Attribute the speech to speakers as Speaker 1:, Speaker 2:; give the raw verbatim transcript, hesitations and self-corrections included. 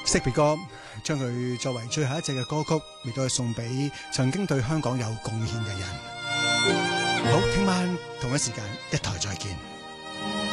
Speaker 1: 惜別歌，將佢作為最後一隻嘅歌曲，亦都係送俾曾經對香港有貢獻嘅人。好，聽晚同一時間一台再見。